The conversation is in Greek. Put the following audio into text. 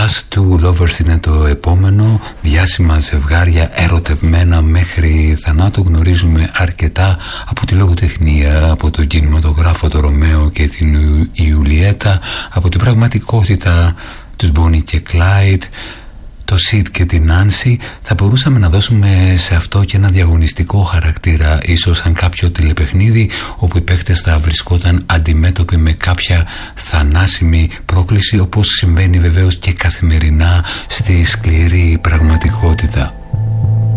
Last Two Lovers είναι το επόμενο. Διάσημα ζευγάρια ερωτευμένα μέχρι θανάτου. Γνωρίζουμε αρκετά από τη λογοτεχνία, από τον κινηματογράφο, το Ρωμαίο και την Ιουλιέτα, από την πραγματικότητα, τους Bonnie και Clyde, το Sid και την Nancy. Θα μπορούσαμε να δώσουμε σε αυτό και ένα διαγωνιστικό χαρακτήρα, ίσως σαν κάποιο τηλεπαιχνίδι όπου οι παίκτες θα βρισκόταν αντιμέτωποι με κάποια θανάσιμη πρόκληση, όπως συμβαίνει βεβαίως και καθημερινά στη σκληρή πραγματικότητα.